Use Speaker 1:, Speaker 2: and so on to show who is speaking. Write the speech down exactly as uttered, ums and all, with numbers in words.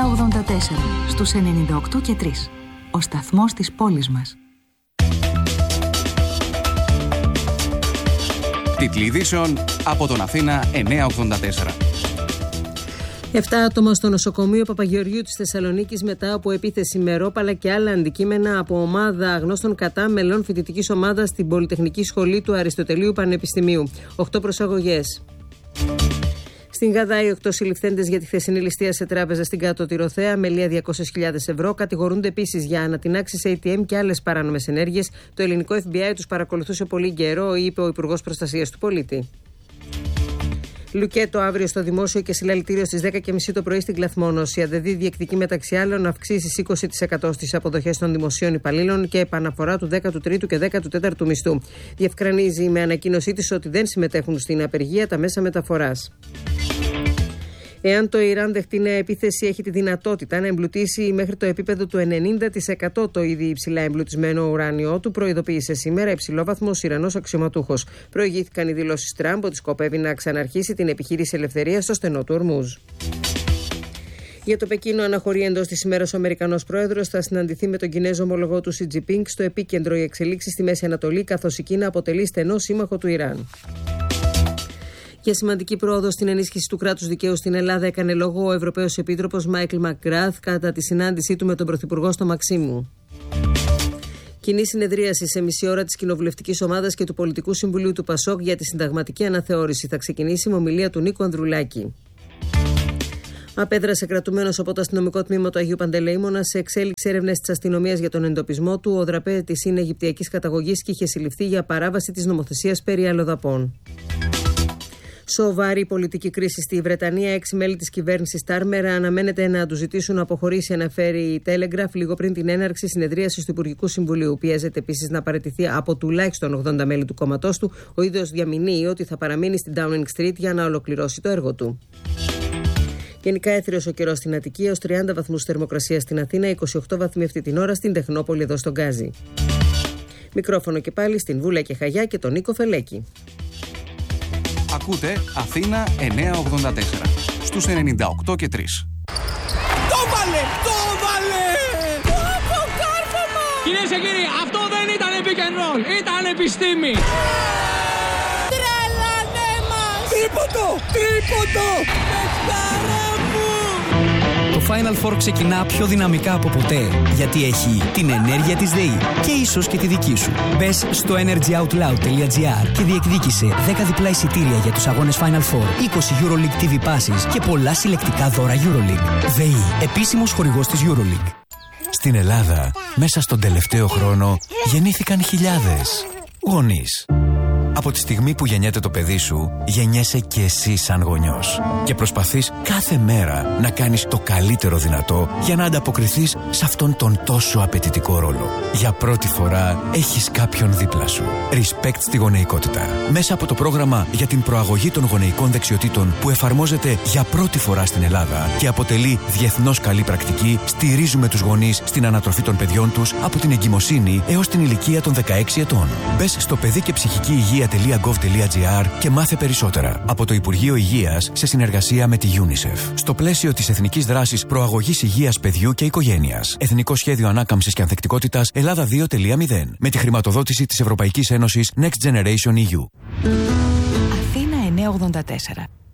Speaker 1: εννιά ογδόντα τέσσερα στους ενενήντα οκτώ και τρία. Ο σταθμός της πόλης μας.
Speaker 2: Τίτλοι ειδήσεων από τον Αθήνα εννιά ογδόντα τέσσερα.
Speaker 3: Επτά άτομα στο νοσοκομείο Παπαγεωργίου της Θεσσαλονίκης μετά από επίθεση με ρόπαλα και άλλα αντικείμενα από ομάδα αγνώστων κατά μελών φοιτητικής ομάδας στην Πολυτεχνική Σχολή του Αριστοτελείου Πανεπιστημίου. Οκτώ προσαγωγές. Στην Γαδά, οι οκτώ συλληφθέντες για τη χθεσινή ληστεία σε τράπεζα στην Κάτω Τυροθέα με λία διακόσιες χιλιάδες ευρώ κατηγορούνται επίσης για ανατινάξεις έι τι εμ και άλλες παράνομες ενέργειες. Το ελληνικό εφ μπι άι τους παρακολουθούσε πολύ καιρό, είπε ο Υπουργός Προστασίας του Πολίτη. Λουκέτο αύριο στο δημόσιο και συλλαλητήριο στις δέκα και μισή το πρωί στην Κλαθμόνος. Η ΑΔΕΔΗ διεκδικεί μεταξύ άλλων αυξήσεις είκοσι τοις εκατό στις αποδοχές των δημοσίων υπαλλήλων και επαναφορά του δέκατου τρίτου και δέκατου τέταρτου μισθού. Διευκρινίζει με ανακοίνωσή της ότι δεν συμμετέχουν στην απεργία τα μέσα μεταφοράς. Εάν το Ιράν δεχτεί νέα επίθεση, έχει τη δυνατότητα να εμπλουτίσει μέχρι το επίπεδο του ενενήντα τοις εκατό το ήδη υψηλά εμπλουτισμένο ουράνιό του, προειδοποίησε σήμερα υψηλόβαθμος Ιρανός αξιωματούχος. Προηγήθηκαν οι δηλώσεις Τραμπ ότι σκοπεύει να ξαναρχίσει την επιχείρηση ελευθερίας στο στενό του Ορμούζ. Για το Πεκίνο, αναχωρεί εντός της ημέρας ο Αμερικανός πρόεδρος θα συναντηθεί με τον Κινέζο ομολογό του Σι Τζινπίνγκ στο επίκεντρο οι εξελίξεις στη Μέση Ανατολή, καθώς η Κίνα αποτελεί στενό σύμμαχο του Ιράν. Για σημαντική πρόοδο στην ενίσχυση του κράτους δικαίου στην Ελλάδα έκανε λόγο ο Ευρωπαίος Επίτροπος Μάικλ Μακγκράθ κατά τη συνάντησή του με τον Πρωθυπουργό στο Μαξίμου. Κοινή συνεδρίαση σε μισή ώρα της Κοινοβουλευτικής Ομάδας και του Πολιτικού Συμβουλίου του ΠΑΣΟΚ για τη συνταγματική αναθεώρηση. Θα ξεκινήσει με ομιλία του Νίκου Ανδρουλάκη. Απέδρασε κρατουμένος από το αστυνομικό τμήμα του Αγίου Παντελεήμονα σε εξέλιξη έρευνες της αστυνομίας για τον εντοπισμό του. Ο δραπέτης είναι Αιγυπτιακής καταγωγής και είχε συλληφθεί για παράβαση της νομοθεσίας περί αλλοδαπών. Σοβαρή πολιτική κρίση στη Βρετανία. Έξι μέλη της κυβέρνησης Στάρμερ αναμένεται να του ζητήσουν να αποχωρήσει, αναφέρει η Telegraph λίγο πριν την έναρξη συνεδρίασης του Υπουργικού Συμβουλίου. Πιέζεται επίσης να παραιτηθεί από τουλάχιστον ογδόντα μέλη του κόμματός του. Ο ίδιος διαμηνύει ότι θα παραμείνει στην Downing Street για να ολοκληρώσει το έργο του. Γενικά έθριος ο καιρός στην Αττική, έως τριάντα βαθμούς θερμοκρασία στην Αθήνα, είκοσι οκτώ βαθμοί αυτή την ώρα στην Τεχνόπολη εδώ στον Γκάζι. Μικρόφωνο και πάλι στην Βούλα και Χαγιά και τον Νίκο Φελέκη.
Speaker 2: Ακούτε Αθήνα εννιά ογδόντα τέσσερα στους ενενήντα οκτώ και τρία.
Speaker 4: Το βάλε! Το βάλε! Το κάρφωμα! Κυρίες και κύριοι, αυτό δεν ήταν pick and roll, ήταν επιστήμη! Τρελανέ μας! Τρίποντο! Τρίποντο! Πεχτάρα μου!
Speaker 5: Το Final Four ξεκινά πιο δυναμικά από ποτέ, γιατί έχει την ενέργεια της ΔΕΗ και ίσως και τη δική σου. Μπες στο energyoutloud τελεία gr και διεκδίκησε δέκα διπλά εισιτήρια για τους αγώνες Final Four, είκοσι EuroLeague τι βι Passes και πολλά συλλεκτικά δώρα EuroLeague. ΔΕΗ, επίσημος χορηγός της EuroLeague.
Speaker 6: Στην Ελλάδα, μέσα στον τελευταίο χρόνο, γεννήθηκαν χιλιάδες γονείς. Από τη στιγμή που γεννιέται το παιδί σου, γεννιέσαι και εσύ σαν γονιός. Και προσπαθείς κάθε μέρα να κάνεις το καλύτερο δυνατό για να ανταποκριθείς σε αυτόν τον τόσο απαιτητικό ρόλο. Για πρώτη φορά έχεις κάποιον δίπλα σου. Respect στη γονεϊκότητα. Μέσα από το πρόγραμμα για την προαγωγή των γονεϊκών δεξιοτήτων που εφαρμόζεται για πρώτη φορά στην Ελλάδα και αποτελεί διεθνώς καλή πρακτική, στηρίζουμε τους γονείς στην ανατροφή των παιδιών τους από την εγκυμοσύνη έως την ηλικία των δεκαέξι ετών. Μπες στο παιδί και ψυχική υγεία τελεία γκοβ τελεία τζι άρ και μάθε περισσότερα από το Υπουργείο Υγείας σε συνεργασία με τη UNICEF. Στο πλαίσιο της Εθνικής Δράσης Προαγωγής Υγείας Παιδιού και Οικογένειας. Εθνικό Σχέδιο Ανάκαμψης και Ανθεκτικότητας Ελλάδα δύο τελεία μηδέν. Με τη χρηματοδότηση της Ευρωπαϊκής Ένωσης Next Generation ι γιου.
Speaker 1: Αθήνα εννιά ογδόντα τέσσερα.